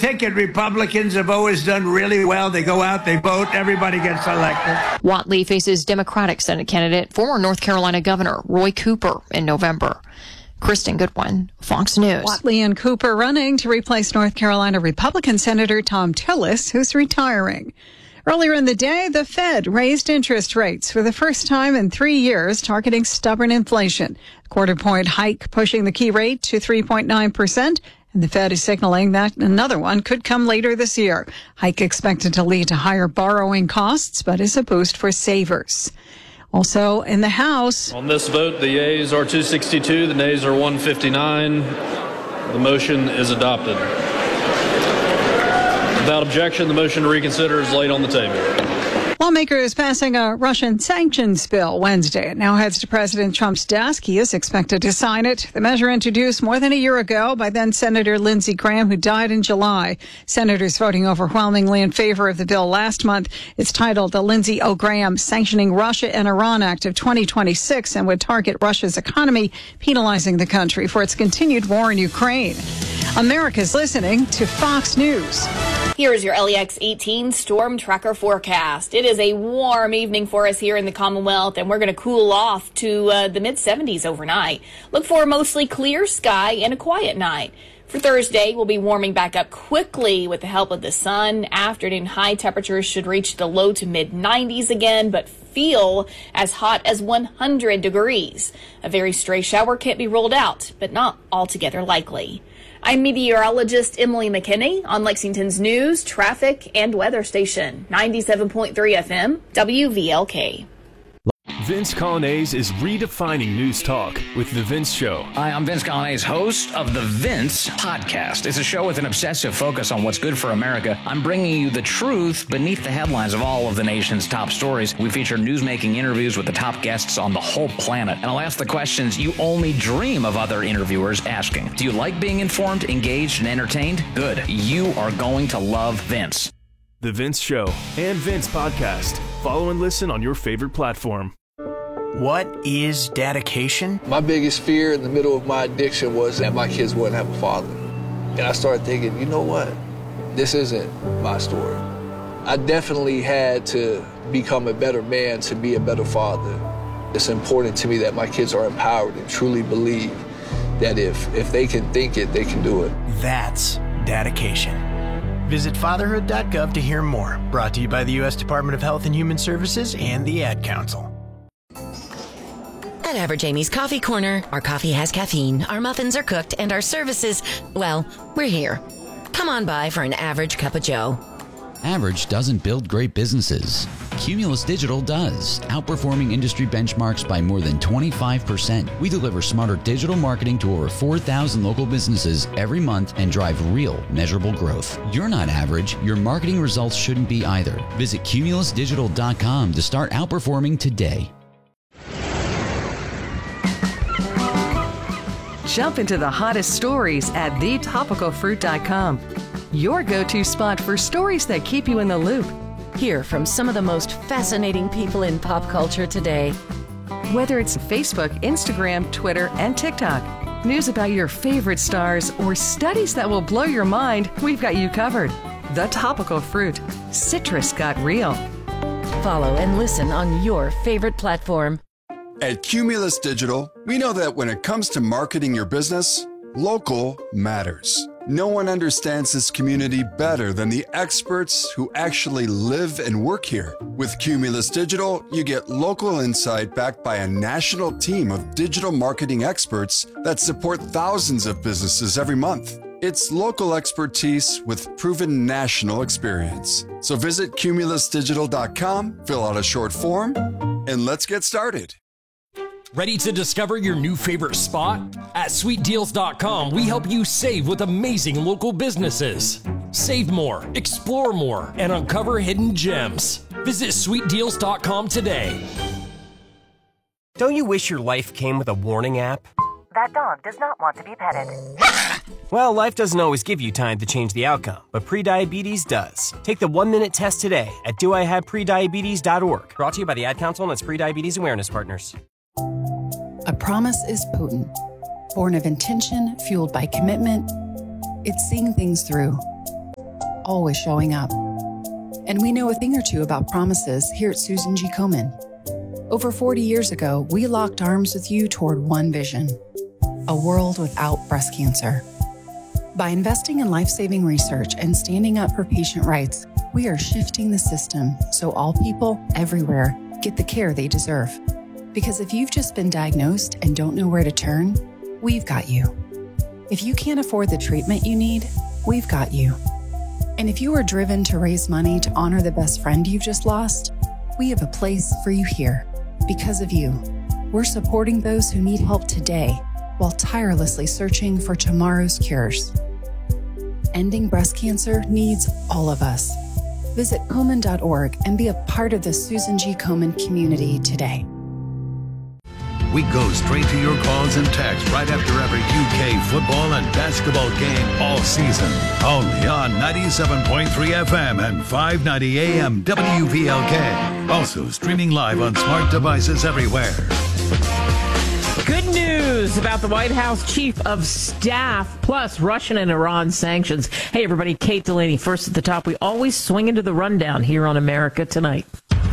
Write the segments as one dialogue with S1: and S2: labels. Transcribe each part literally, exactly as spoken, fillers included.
S1: ticket. Republicans have always done really well. They go out, they vote, everybody gets elected.
S2: Whatley faces Democratic Senate candidate, former North Carolina Governor Roy Cooper in November. Kristen Goodwin, Fox News.
S3: Whatley and Cooper running to replace North Carolina Republican Senator Thom Tillis, who's retiring. Earlier in the day, the Fed raised interest rates for the first time in three years, targeting stubborn inflation. A quarter point hike pushing the key rate to three point nine percent. And the Fed is signaling that another one could come later this year. Hike expected to lead to higher borrowing costs, but is a boost for savers. Also in the House.
S4: On this vote, the yeas are two sixty-two, the nays are one fifty-nine. The motion is adopted. Without objection, the motion to reconsider is laid on the table.
S3: Lawmakers passing a Russian sanctions bill Wednesday. It now heads to President Trump's desk. He is expected to sign it. The measure introduced more than a year ago by then Senator Lindsey Graham, who died in July. Senators voting overwhelmingly in favor of the bill last month. It's titled the Lindsey O. Graham Sanctioning Russia and Iran Act of twenty twenty-six and would target Russia's economy, penalizing the country for its continued war in Ukraine. America's listening to Fox News.
S5: Here is your L E X eighteen storm tracker forecast. It is a warm evening for us here in the Commonwealth, and we're going to cool off to uh, the mid seventies overnight. Look for a mostly clear sky and a quiet night. For Thursday, we'll be warming back up quickly with the help of the sun. Afternoon high temperatures should reach the low to mid nineties again, but feel as hot as one hundred degrees. A very stray shower can't be ruled out, but not altogether likely. I'm meteorologist Emily McKinney on Lexington's news, traffic, and weather station, ninety-seven point three F M, W V L K.
S6: Vince Colonnese is redefining news talk with The Vince Show.
S7: Hi, I'm Vince Colonnese, host of The Vince Podcast. It's a show with an obsessive focus on what's good for America. I'm bringing you the truth beneath the headlines of all of the nation's top stories. We feature newsmaking interviews with the top guests on the whole planet. And I'll ask the questions you only dream of other interviewers asking. Do you like being informed, engaged, and entertained? Good. You are going to love Vince.
S6: The Vince Show and Vince Podcast. Follow and listen on your favorite platform.
S8: What is dedication?
S9: My biggest fear in the middle of my addiction was that my kids wouldn't have a father. And I started thinking, you know what? This isn't my story. I definitely had to become a better man to be a better father. It's important to me that my kids are empowered and truly believe that if, if they can think it, they can do it.
S8: That's dedication. Visit fatherhood dot gov to hear more. Brought to you by the U S Department of Health and Human Services and the Ad Council.
S10: At Average Amy's Coffee Corner, our coffee has caffeine, our muffins are cooked, and our services, well, we're here. Come on by for an average cup of joe.
S11: Average doesn't build great businesses. Cumulus Digital does, outperforming industry benchmarks by more than twenty-five percent. We deliver smarter digital marketing to over four thousand local businesses every month and drive real, measurable growth. You're not average. Your marketing results shouldn't be either. Visit cumulus digital dot com to start outperforming today.
S12: Jump into the hottest stories at the topical fruit dot com. Your go-to spot for stories that keep you in the loop.
S10: Hear from some of the most fascinating people in pop culture today.
S12: Whether it's Facebook, Instagram, Twitter, and TikTok, news about your favorite stars, or studies that will blow your mind, we've got you covered. The Topical Fruit. Citrus got real.
S10: Follow and listen on your favorite platform.
S13: At Cumulus Digital, we know that when it comes to marketing your business, local matters. No one understands this community better than the experts who actually live and work here. With Cumulus Digital, you get local insight backed by a national team of digital marketing experts that support thousands of businesses every month. It's local expertise with proven national experience. So visit cumulus digital dot com, fill out a short form, and let's get started.
S14: Ready to discover your new favorite spot? At sweet deals dot com, we help you save with amazing local businesses. Save more, explore more, and uncover hidden gems. Visit sweet deals dot com today.
S15: Don't you wish your life came with a warning app?
S16: That dog does not want to be petted.
S15: Well, life doesn't always give you time to change the outcome, but prediabetes does. Take the one-minute test today at do I have prediabetes dot org. Brought to you by the Ad Council and its Prediabetes Awareness Partners.
S17: A promise is potent, born of intention, fueled by commitment. It's seeing things through. always showing up. And we know a thing or two about promises here at Susan G. Komen. Over forty years ago, we locked arms with you toward one vision: a world without breast cancer. By investing in life-saving research and standing up for patient rights, we are shifting the system so all people everywhere get the care they deserve. Because if you've just been diagnosed and don't know where to turn, we've got you. If you can't afford the treatment you need, we've got you. And if you are driven to raise money to honor the best friend you've just lost, we have a place for you here. Because of you, we're supporting those who need help today while tirelessly searching for tomorrow's cures. Ending breast cancer needs all of us. Visit Komen dot org and be a part of the Susan G. Komen community today.
S18: We go straight to your calls and texts right after every U K football and basketball game all season. Only on ninety-seven point three F M and five ninety A M W V L K. Also streaming live on smart devices everywhere.
S19: Good news about the White House Chief of Staff, plus Russian and Iran sanctions. Hey, everybody, Kate Delaney, first at the top. We always swing into the rundown here on America Tonight.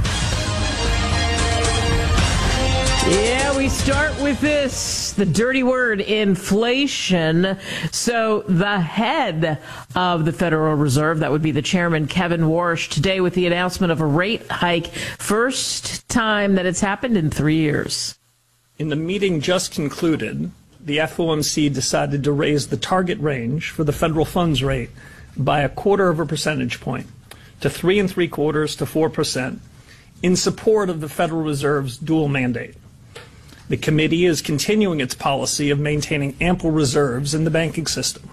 S19: Yeah, we start with this, the dirty word, inflation. So the head of the Federal Reserve, that would be the chairman, Kevin Warsh, today with the announcement of a rate hike. First time that it's happened in three years.
S20: In the meeting just concluded, the F O M C decided to raise the target range for the federal funds rate by a quarter of a percentage point to three and three quarters to four percent in support of the Federal Reserve's dual mandate. The committee is continuing its policy of maintaining ample reserves in the banking system.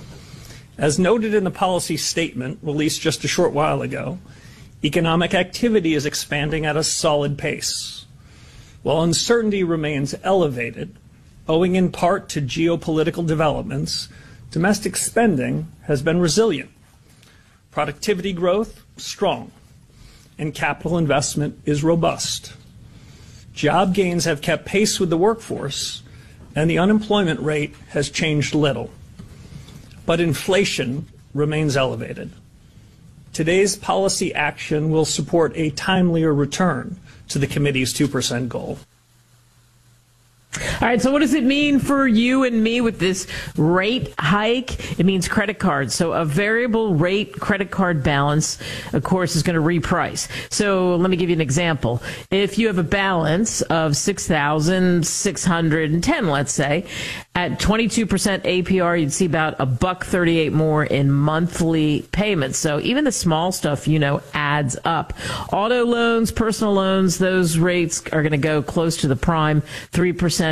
S20: As noted in the policy statement released just a short while ago, economic activity is expanding at a solid pace. While uncertainty remains elevated, owing in part to geopolitical developments, domestic spending has been resilient. Productivity growth, strong, and capital investment is robust. Job gains have kept pace with the workforce, and the unemployment rate has changed little. But inflation remains elevated. Today's policy action will support a timelier return to the committee's two percent goal.
S19: All right, so what does it mean for you and me with this rate hike? It means credit cards. So a variable rate credit card balance, of course, is going to reprice. So let me give you an example. If you have a balance of six thousand six hundred ten, let's say, at twenty-two percent A P R, you'd see about a buck thirty-eight more in monthly payments. So even the small stuff, you know, adds up. Auto loans, personal loans, those rates are going to go close to the prime, three percent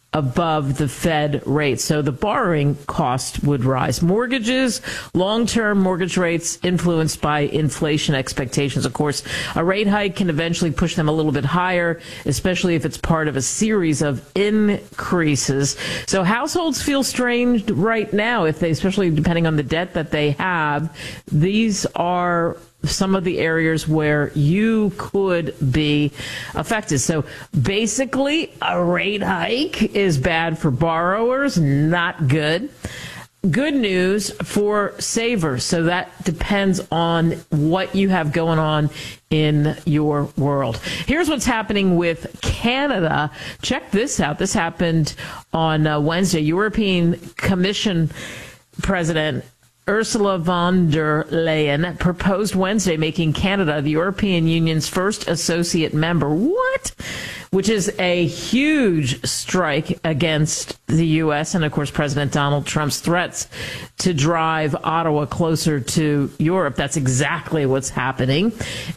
S19: above the Fed rate. So the borrowing cost would rise. Mortgages, long-term mortgage rates influenced by inflation expectations. Of course, a rate hike can eventually push them a little bit higher, especially if it's part of a series of increases. So households feel strained right now, if they, especially depending on the debt that they have. These are some of the areas where you could be affected. So basically, a rate hike is bad for borrowers, not good. Good news for savers. So that depends on what you have going on in your world. Here's what's happening with Canada. Check this out. This happened on uh, Wednesday. European Commission President Ursula von der Leyen proposed Wednesday making Canada the European Union's first associate member. What? Which is a huge strike against the U S and, of course, President Donald Trump's threats to drive Ottawa closer to Europe. That's exactly what's happening.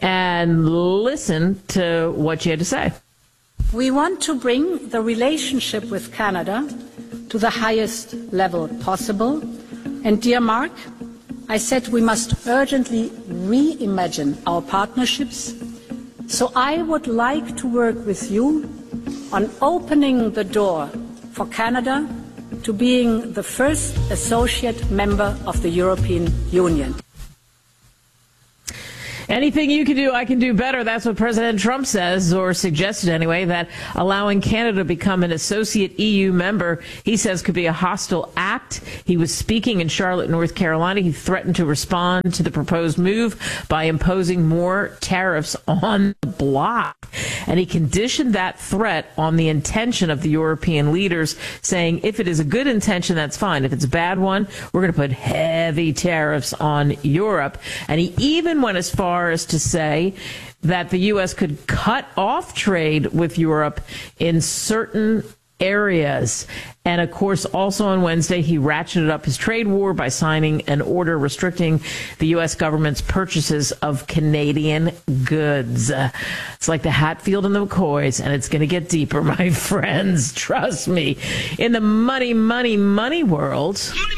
S19: And listen to what she had to say.
S21: We want to bring the relationship with Canada to the highest level possible. And dear Mark, I said we must urgently reimagine our partnerships. So I would like to work with you on opening the door for Canada to being the first associate member of the European Union.
S19: Anything you can do, I can do better. That's what President Trump says, or suggested anyway, that allowing Canada to become an associate E U member, he says, could be a hostile act. He was speaking in Charlotte, North Carolina. He threatened to respond to the proposed move by imposing more tariffs on the bloc. And he conditioned that threat on the intention of the European leaders, saying if it is a good intention, that's fine. If it's a bad one, we're going to put heavy tariffs on Europe. And he even went as far as to say that the U S could cut off trade with Europe in certain areas. And of course, also on Wednesday, he ratcheted up his trade war by signing an order restricting the U S government's purchases of Canadian goods. Uh, it's like the Hatfield and the McCoys, and it's going to get deeper, my friends. Trust me. In the money, money, money world.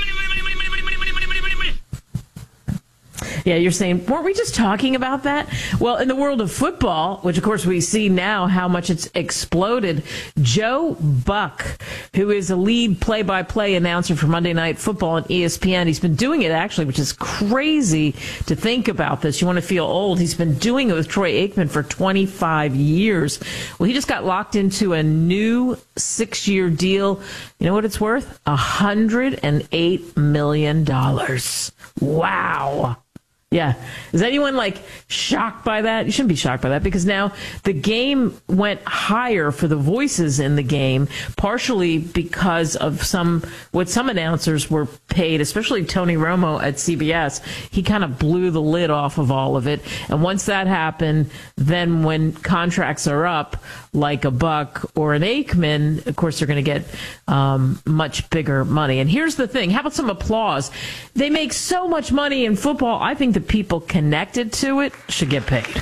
S19: Yeah, you're saying, weren't we just talking about that? Well, in the world of football, which of course we see now how much it's exploded, Joe Buck, who is a lead play-by-play announcer for Monday Night Football on E S P N, he's been doing it actually, which is crazy to think about this. You want to feel old. He's been doing it with Troy Aikman for twenty-five years. Well, he just got locked into a new six-year deal. You know what it's worth? one hundred eight million dollars. Wow. Yeah. Is anyone like shocked by that? You shouldn't be shocked by that, because now the game went higher for the voices in the game, partially because of some what some announcers were paid, especially Tony Romo at C B S. He kind of blew the lid off of all of it. And once that happened, then when contracts are up, like a Buck or an Aikman, of course, they're going to get um, much bigger money. And here's the thing. How about some applause? They make so much money in football. I think the people connected to it should get paid.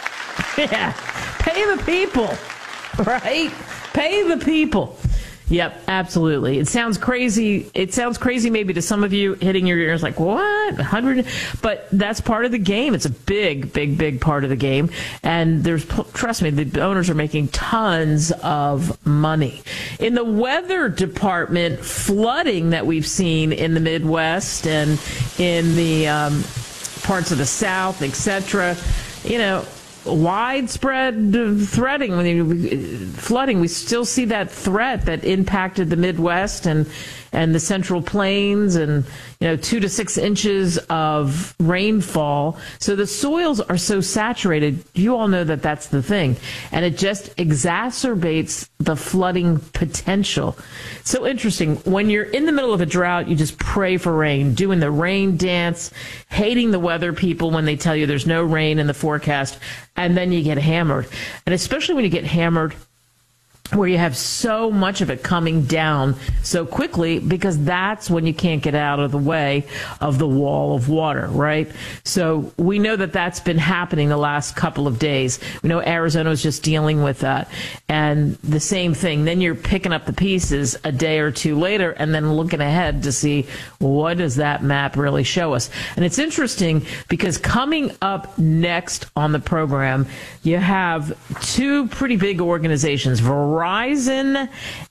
S19: Yeah. Pay the people, right? Pay the people. Yep, absolutely. It sounds crazy. It sounds crazy maybe to some of you, hitting your ears like, what? one hundred? But that's part of the game. It's a big, big, big part of the game. And there's, trust me, the owners are making tons of money. In the weather department, flooding that we've seen in the Midwest and in the um, parts of the South, et cetera, you know, widespread threading, flooding. We still see that threat that impacted the Midwest and and the Central Plains, and you know, two to six inches of rainfall. So the soils are so saturated. You all know that that's the thing, and it just exacerbates the flooding potential. So interesting. When you're in the middle of a drought, you just pray for rain, doing the rain dance, hating the weather people when they tell you there's no rain in the forecast, and then you get hammered. And especially when you get hammered where you have so much of it coming down so quickly, because that's when you can't get out of the way of the wall of water, right? So we know that that's been happening the last couple of days. We know Arizona is just dealing with that. And the same thing, then you're picking up the pieces a day or two later and then looking ahead to see, what does that map really show us? And it's interesting because coming up next on the program, you have two pretty big organizations, Verizon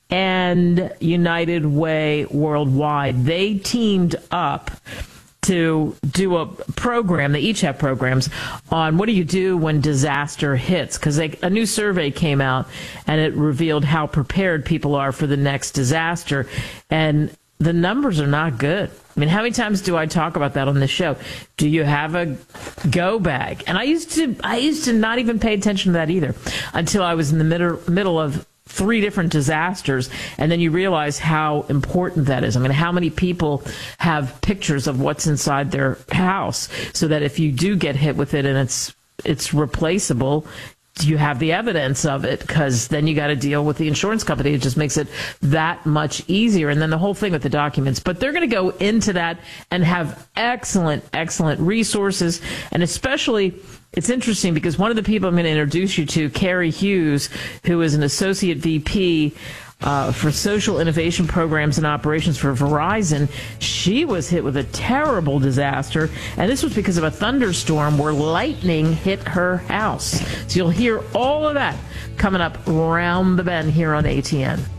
S19: and United Way Worldwide. They teamed up to do a program. They each have programs on what do you do when disaster hits, because a new survey came out and it revealed how prepared people are for the next disaster, and the numbers are not good. I mean, how many times do I talk about that on this show? Do you have a go bag? And I used to, I used to not even pay attention to that either until I was in the middle, middle of three different disasters, and then you realize how important that is. I mean, how many people have pictures of what's inside their house, so that if you do get hit with it and it's it's replaceable, you have the evidence of it, because then you got to deal with the insurance company. It just makes it that much easier. And then the whole thing with the documents. But they're going to go into that and have excellent, excellent resources. And especially, it's interesting because one of the people I'm going to introduce you to, Carrie Hughes, who is an associate V P Uh, for social innovation programs and operations for Verizon, she was hit with a terrible disaster, and this was because of a thunderstorm where lightning hit her house. So you'll hear all of that coming up around the bend here on A T N.